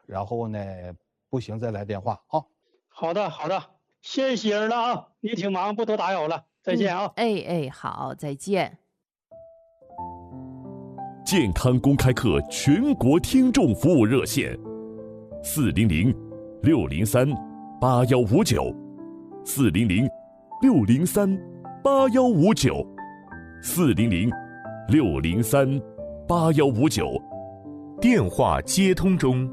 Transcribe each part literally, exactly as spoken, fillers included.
然后呢，不行再来电话啊。 好的，好的，谢谢喜儿了啊，你挺忙，不多打扰了，再见嗯， 啊。 哎哎，好，再见。 健康公开课全国听众服务热线：四零零六零三八幺五九，四零零六零三八幺五九，四零零六零三八幺五九。电话接通中。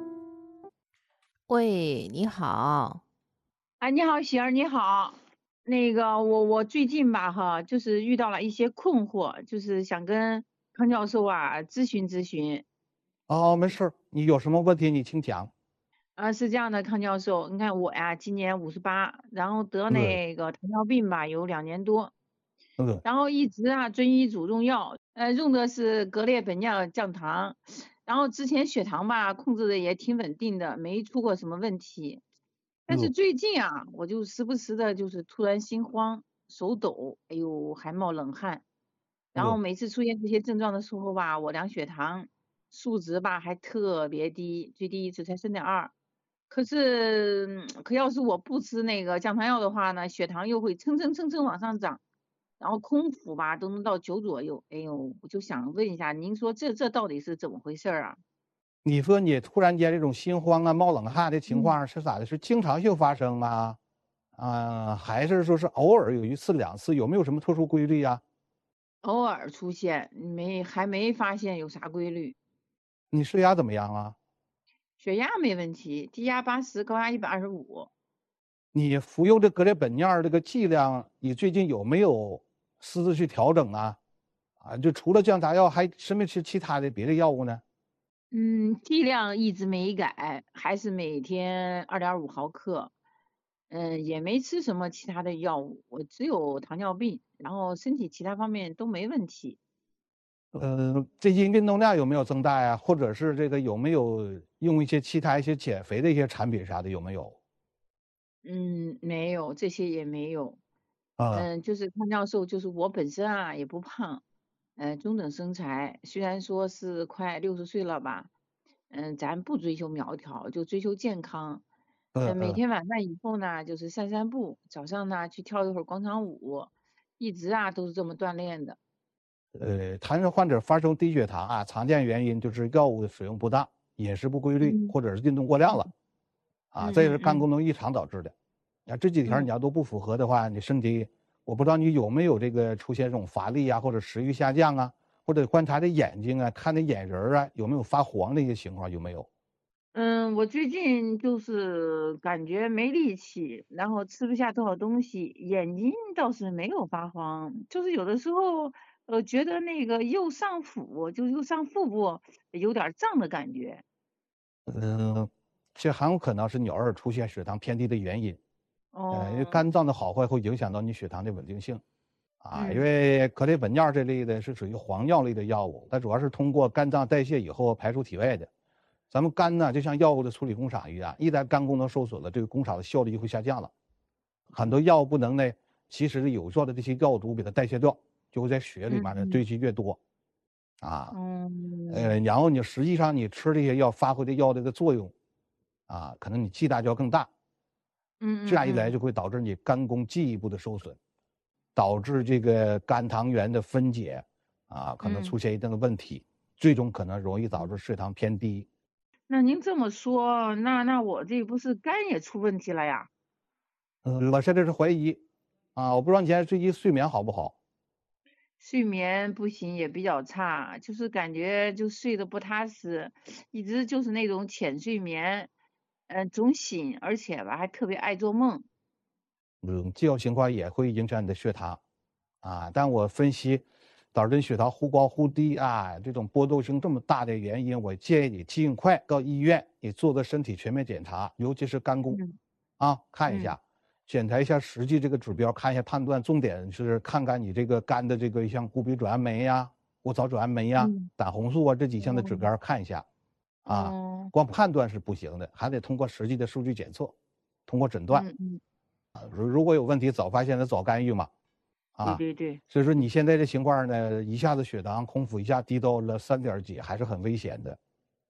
喂，你好。 哎，你好，喜儿，你好。那个，我我最近吧，哈，就是遇到了一些困惑，就是想跟康教授啊咨询咨询。 哦，没事，你有什么问题你请讲。 啊，是这样的，康教授，你看我呀，今年五十八，然后得对， 那个糖尿病吧，有两年多， 嗯， 然后一直啊遵医嘱用药，呃，用的是格列本脲降糖，然后之前血糖吧控制的也挺稳定的，没出过什么问题。但是嗯， 最近啊，我就时不时的就是突然心慌、手抖，哎呦，还冒冷汗。然后嗯， 每次出现这些症状的时候吧，我量血糖，数值吧还特别低，最低一次才三点二。可是，嗯可要是我不吃那个降糖药的话呢，血糖又会蹭蹭蹭蹭往上涨，然后空腹吧都能到九左右。哎呦，我就想问一下，您说这这到底是怎么回事儿啊？ 你说你突然间这种心慌啊、冒冷汗的情嗯。 况是咋的？是经常性发生啊？啊，还是说是偶尔有一次两次？有没有什么特殊规律呀？ 偶尔出现，没还没发现有啥规律。 你血压怎么样啊？ 血压没问题，低压八十，高压一百二十五。 你服用这格列本脲这个剂量，你最近有没有私自去调整啊？啊，就除了降压药，还是没吃其他的别的药物呢？ 嗯，剂量一直没改，还是每天二点五毫克。嗯，也没吃什么其他的药物，我只有糖尿病，然后身体其他方面都没问题。 呃，最近运动量有没有增大呀？或者是这个有没有用一些其他一些减肥的一些产品啥的有没有？ 嗯，没有，这些也没有。 啊， 嗯，就是康教授，就是我本身啊也不胖，嗯，中等身材，虽然说是快六十岁了吧，嗯，咱不追求苗条，就追求健康。嗯，每嗯嗯。 天晚饭以后呢，就是散散步，早上呢去跳一会儿广场舞，一直啊都是这么锻炼的。 呃，糖尿患者发生低血糖啊，常见原因就是药物的使用不当、饮食不规律， 嗯或者是运动过量了，啊， 嗯这也是嗯嗯肝功能异常导致的。啊，这几条你嗯。 要都不符合的话，你身体，我不知道你有没有这个出现这种乏力啊，或者食欲下降啊，或者观察的眼睛啊，看的眼仁儿啊，有没有发黄的一些情况，有没有？ 嗯，我最近就是感觉没力气，然后吃不下多少东西，眼睛倒是没有发黄，就是有的时候，呃，觉得那个右上腹，就右上腹部有点儿胀的感觉。 嗯，这很有可能是你偶尔出现血糖偏低的原因。呃，因为哦。 肝脏的好坏会影响到你血糖的稳定性。啊，因嗯为格列本脲这类的是属于黄药类的药物，它主要是通过肝脏代谢以后排出体外的。咱们肝呢，就像药物的处理工厂一样，一旦肝功能受损了，这个工厂的效率就会下降了。很多药物不能呢，及时的有效的这些药毒给它代谢掉，就会在血里面呢堆嗯嗯。 积越多。啊，呃， 嗯然后你实际上你吃这些药发挥的药这个作用，啊，可能你剂量就要更大。这样一来嗯嗯嗯。 就会导致你肝功进一步的受损。导致这个肝糖原的分解，啊，可能嗯出现一定的问题，最终可能容易导嗯。 致血糖偏低。 那您这么说，那那我这不是肝也出问题了呀？ 嗯，我现在是怀疑，啊，我不知道你现在最近睡眠好不好？ 睡眠不行，也比较差，就是感觉就睡得不踏实，一直就是那种浅睡眠，嗯、总醒，而且吧还特别爱做梦。 嗯，这种情况也会影响你的血糖，啊，但我分析导致你血糖忽高忽低啊，这种波动性这么大的原因，我建议你尽快到医院，你做个身体全面检查，尤其是肝功， 嗯啊，看一嗯下，检查一下实际这个指标，看一下判断，重点是看看你这个肝的这个像谷丙转氨酶呀、过槽转氨酶呀、 嗯。 胆红素啊这几项的指哦标看一下，啊， 哦。 光判断是不行的，还得通过实际的数据检测，通过诊断。 嗯嗯。 如如果有问题，早发现的早干预嘛，啊， 对对对。 所以说你现在这情况呢，一下子血糖空腹一下低到了三点几，还是很危险的，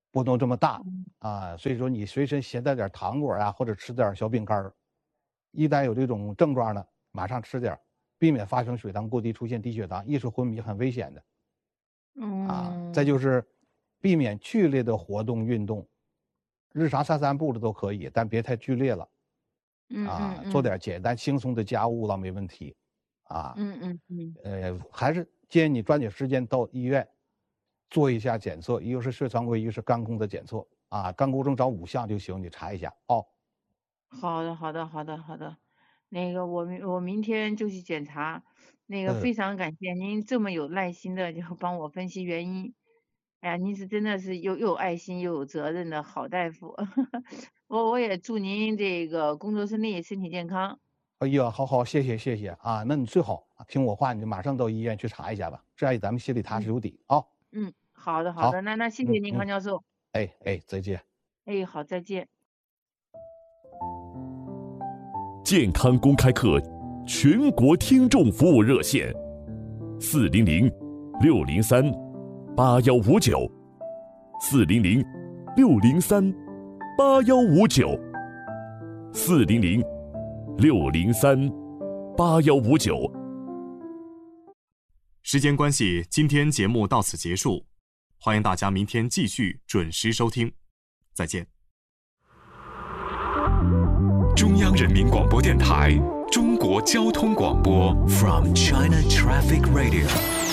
波动这么大啊，所以说你随身携带点糖果啊，或者吃点小饼干儿，一旦有这种症状呢，马上吃点，避免发生血糖过低，出现低血糖、意识昏迷，很危险的。啊，再就是避免剧烈的活动运动，日常散散步的都可以，但别太剧烈了。啊，做点简单轻松的家务了没问题。啊， 嗯嗯嗯， 呃，还是建议你抓紧时间到医院做一下检测，一个是血常规，一个是肝功的检测。啊，肝功症找五项就行，你查一下哦。 好的，好的，好的，好的。那个我明我明天就去检查。那个非常感谢您这么有耐心的就帮我分析原因。哎呀，您是真的是又又有爱心又有责任的好大夫。我我也祝您这个工作顺利，身体健康。 哎呀，好好，谢谢谢谢啊！那你最好听我话，你就马上到医院去查一下吧，这样咱们心里踏实有底啊。 嗯，好的好的，那那谢谢您，康教授。 哎哎，再见。 哎，好，再见。 健康公开课全国听众服务热线：四零零六零三八幺五九，四零零六零三八幺五九，四零零六零三八幺五九。 时间关系，今天节目到此结束，欢迎大家明天继续准时收听，再见。 中央人民广播电台中国交通广播 From China Traffic Radio。